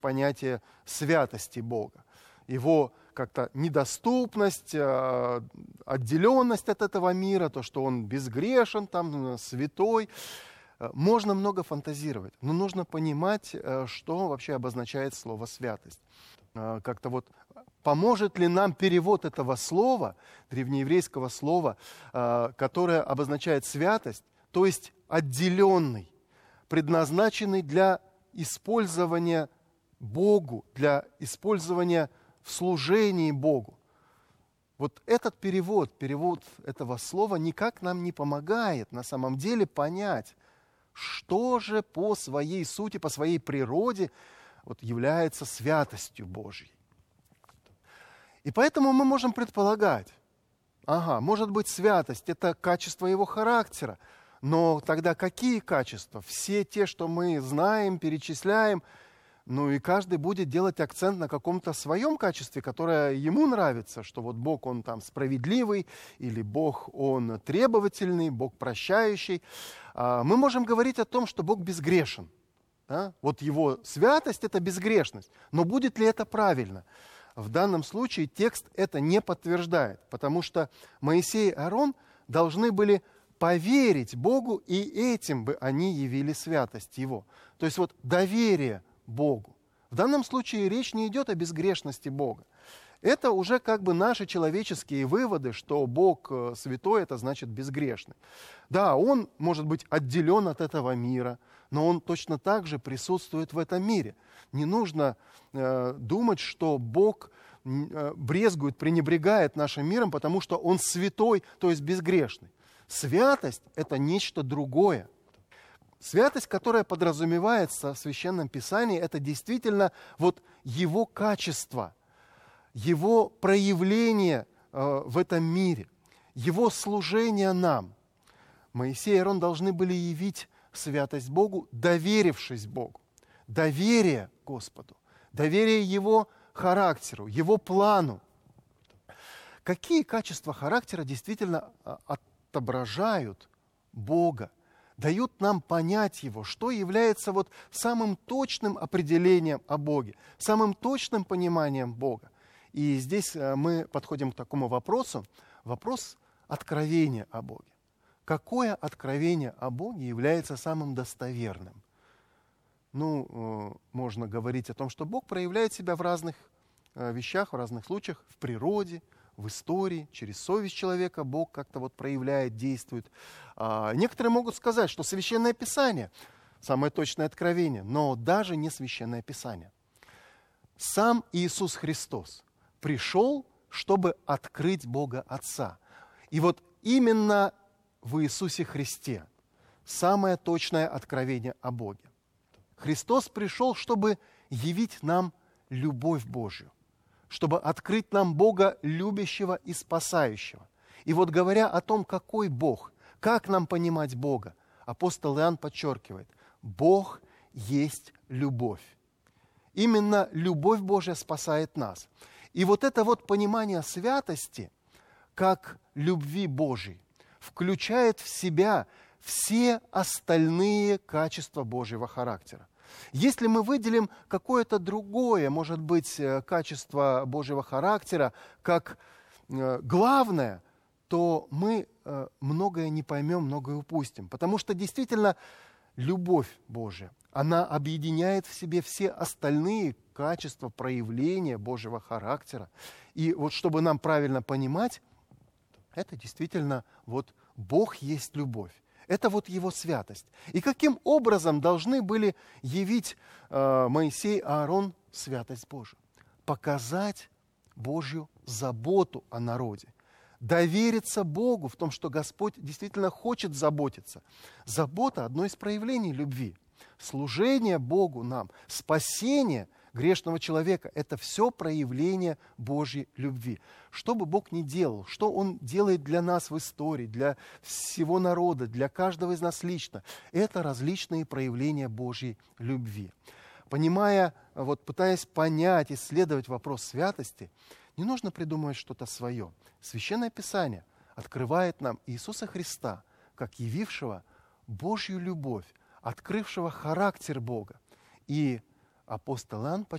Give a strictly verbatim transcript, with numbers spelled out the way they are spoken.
понятие святости Бога. Его как-то недоступность, отделенность от этого мира, то, что он безгрешен, там, святой. Можно много фантазировать, но нужно понимать, что вообще обозначает слово «святость». Как-то вот поможет ли нам перевод этого слова, древнееврейского слова, которое обозначает святость, то есть отделенный, предназначенный для использования Богу, для использования в служении Богу. Вот этот перевод, перевод этого слова никак нам не помогает на самом деле понять, что же по своей сути, по своей природе вот, является святостью Божьей. И поэтому мы можем предполагать, ага, может быть, святость – это качество его характера, но тогда какие качества? Все те, что мы знаем, перечисляем, ну и каждый будет делать акцент на каком-то своем качестве, которое ему нравится, что вот Бог, он там справедливый, или Бог, он требовательный, Бог прощающий. Мы можем говорить о том, что Бог безгрешен. Да? Вот его святость – это безгрешность. Но будет ли это правильно? В данном случае текст это не подтверждает, потому что Моисей и Аарон должны были поверить Богу, и этим бы они явили святость Его. То есть вот доверие Богу. В данном случае речь не идет о безгрешности Бога. Это уже как бы наши человеческие выводы, что Бог святой, это значит безгрешный. Да, Он может быть отделен от этого мира, но Он точно так же присутствует в этом мире. Не нужно э, думать, что Бог э, брезгует, пренебрегает нашим миром, потому что Он святой, то есть безгрешный. Святость – это нечто другое. Святость, которая подразумевается в Священном Писании, это действительно вот Его качество, Его проявление э, в этом мире, Его служение нам. Моисей и Аарон должны были явить святость Богу, доверившись Богу. Доверие Господу, доверие Его характеру, Его плану. Какие качества характера действительно отображают Бога, дают нам понять Его, что является вот самым точным определением о Боге, самым точным пониманием Бога. И здесь мы подходим к такому вопросу, вопрос откровения о Боге. Какое откровение о Боге является самым достоверным? Ну, можно говорить о том, что Бог проявляет себя в разных вещах, в разных случаях, в природе, в истории, через совесть человека Бог как-то вот проявляет, действует. А некоторые могут сказать, что Священное Писание – самое точное откровение, но даже не Священное Писание. Сам Иисус Христос пришел, чтобы открыть Бога Отца. И вот именно в Иисусе Христе самое точное откровение о Боге. Христос пришел, чтобы явить нам любовь Божью, чтобы открыть нам Бога любящего и спасающего. И вот говоря о том, какой Бог, как нам понимать Бога, апостол Иоанн подчеркивает, Бог есть любовь. Именно любовь Божья спасает нас. И вот это вот понимание святости, как любви Божьей, включает в себя все остальные качества Божьего характера. Если мы выделим какое-то другое, может быть, качество Божьего характера как главное, то мы многое не поймем, многое упустим. Потому что действительно любовь Божья, она объединяет в себе все остальные качества проявления Божьего характера. И вот чтобы нам правильно понимать, это действительно вот Бог есть любовь. Это вот Его святость. И каким образом должны были явить э, Моисей и Аарон святость Божию? Показать Божью заботу о народе. Довериться Богу в том, что Господь действительно хочет заботиться. Забота – одно из проявлений любви. Служение Богу нам, спасение грешного человека – это все проявление Божьей любви. Что бы Бог ни делал, что Он делает для нас в истории, для всего народа, для каждого из нас лично, это различные проявления Божьей любви. Понимая, вот, пытаясь понять, исследовать вопрос святости, не нужно придумывать что-то свое. Священное Писание открывает нам Иисуса Христа, как явившего Божью любовь, открывшего характер Бога. И апостол Иоанн подчеркивает,